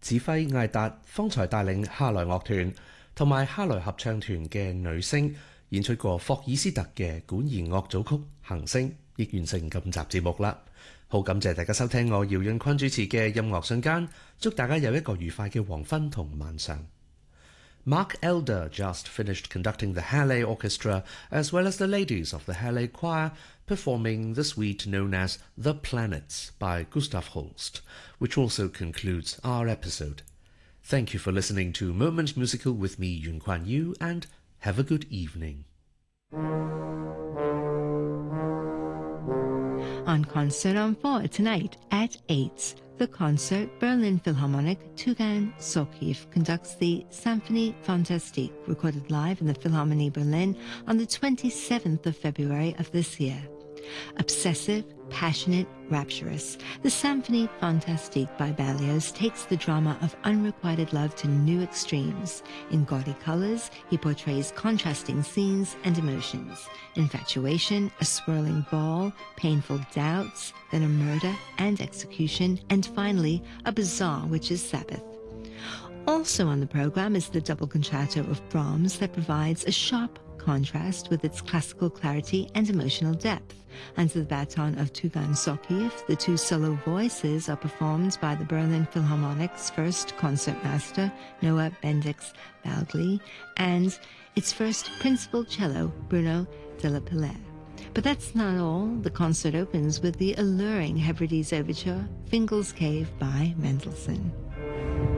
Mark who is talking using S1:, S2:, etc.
S1: 指揮艾達方才帶領哈萊樂團同埋哈萊合唱團嘅女聲演出過霍爾斯特嘅管弦樂組曲《行星》，亦完成今集節目啦。好感謝大家收聽我姚潤坤主持嘅音樂瞬間，祝大家有一個愉快嘅黃昏同晚上。Mark Elder just finished conducting the Halle Orchestra as well as the ladies of the Halle Choir performing the suite known as The Planets by Gustav Holst, which also concludes our episode. Thank you for listening to Moment Musical with me, Yun Kuan Yu, and have a good evening.
S2: On Concert on 4 tonight at 8, the concert Berlin Philharmonic Tugan Sokhiev conducts the Symphonie Fantastique, recorded live in the Philharmonie Berlin on the 27th of February of this year. Obsessive, passionate, rapturous, the Symphonie Fantastique by Berlioz takes the drama of unrequited love to new extremes. In gaudy colors, he portrays contrasting scenes and emotions. Infatuation, a swirling ball, painful doubts, then a murder and execution, and finally, a bizarre witch's Sabbath. Also on the program is the double concerto of Brahms that provides a sharp contrast with its classical clarity and emotional depth. Under the baton of Tugan Sokhiev, the two solo voices are performed by the Berlin Philharmonic's first concertmaster, Noah Bendix Baudly, and its first principal cello, Bruno Delapillere. But that's not all. The concert opens with the alluring Hebrides Overture, Fingal's Cave by Mendelssohn.